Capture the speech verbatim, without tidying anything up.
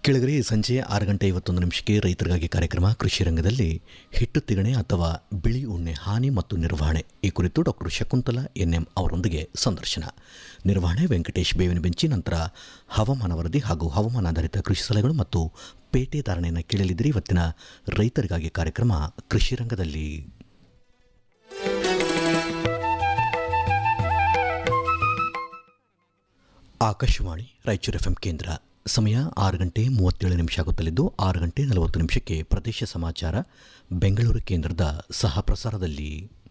ಕೆಳಗರೆ ಸಂಜೆ ಆರು ಗಂಟೆ ಐವತ್ತೊಂದು ನಿಮಿಷಕ್ಕೆ ರೈತರಿಗಾಗಿ ಕಾರ್ಯಕ್ರಮ ಕೃಷಿ ರಂಗದಲ್ಲಿ ಹಿಟ್ಟು ತಿಗಣೆ ಅಥವಾ ಬಿಳಿ ಉಣ್ಣೆ ಹಾನಿ ಮತ್ತು ನಿರ್ವಹಣೆ ಈ ಕುರಿತು ಡಾಕ್ಟರ್ ಶಕುಂತಲಾ ಎನ್ಎಂ ಅವರೊಂದಿಗೆ ಸಂದರ್ಶನ. ನಿರ್ವಹಣೆ ವೆಂಕಟೇಶ್ ಬೇವಿನ ಬೆಂಚಿ. ನಂತರ ಹವಾಮಾನ ವರದಿ ಹಾಗೂ ಹವಾಮಾನಾಧಾರಿತ ಕೃಷಿ ಸಲಹೆಗಳು ಮತ್ತು ಪೇಟೆ ಧಾರಣೆಯನ್ನು ಕೇಳಲಿದ್ದೀರಿ. ಇವತ್ತಿನ ರೈತರಿಗಾಗಿ ಕಾರ್ಯಕ್ರಮ ಕೃಷಿ ರಂಗದಲ್ಲಿ. ಆಕಾಶವಾಣಿ ರಾಯಚೂರು ಎಫ್ಎಂ ಕೇಂದ್ರ. ಸಮಯ ಆರು ಗಂಟೆ ಮೂವತ್ತೇಳು ನಿಮಿಷ ಆಗುತ್ತಲಿದ್ದು ಆರು ಗಂಟೆ ನಲವತ್ತು ನಿಮಿಷಕ್ಕೆ ಪ್ರದೇಶ ಸಮಾಚಾರ ಬೆಂಗಳೂರು ಕೇಂದ್ರದ ಸಹ ಪ್ರಸಾರದಲ್ಲಿ.